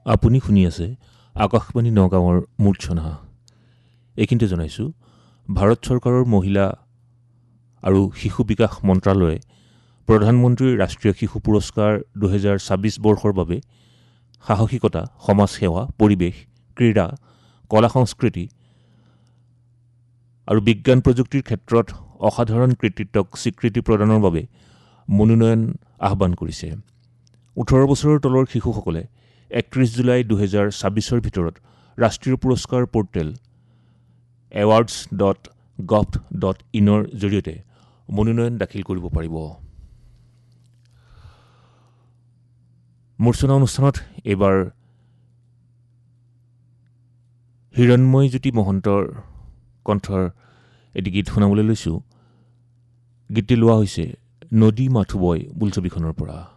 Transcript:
আপুনি শুনি আছে আকাশবাণী নগাঁৱৰ মূৰ্ছনা। এইখিনিতে জনাইছোঁ ভাৰত চৰকাৰৰ মহিলা আৰু শিশু বিকাশ মন্ত্ৰালয়ে প্ৰধানমন্ত্ৰীৰ ৰাষ্ট্ৰীয় শিশু পুৰস্কাৰ 2026 বৰ্ষৰ বাবে সাহসিকতা, সমাজসেৱা, পৰিৱেশ, ক্ৰীড়া, কলা সংস্কৃতি আৰু বিজ্ঞান প্ৰযুক্তিৰ ক্ষেত্ৰত অসাধাৰণ কৃতিত্বক স্বীকৃতি প্ৰদানৰ বাবে মনোনয়ন আহ্বান কৰিছে। 18 বছৰৰ তলৰ শিশুসকলে 31 জুলাই 2026 ভিতৰত ৰাষ্ট্ৰীয় পুৰস্কাৰ পৰ্টেল awards.gov.in জৰিয়তে মনোনয়ন দাখিল কৰিব পাৰিব। মূৰ্ছনা অনুষ্ঠানত এইবাৰ হিৰণময় জ্যোতি মহন্তৰ কণ্ঠৰ এটি গীত শুনাবলৈ লৈছোঁ। গীতটি লোৱা হৈছে নদী মাথোবয় বোলছবিখনৰ পৰা।